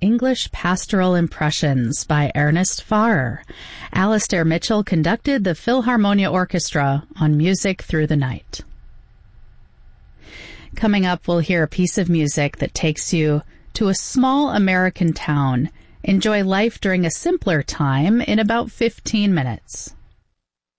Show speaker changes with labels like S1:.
S1: English Pastoral Impressions by Ernest Farrer. Alastair Mitchell conducted the Philharmonia Orchestra on Music Through the Night. Coming up, we'll hear a piece of music that takes you to a small American town. Enjoy life during a simpler time in about 15 minutes.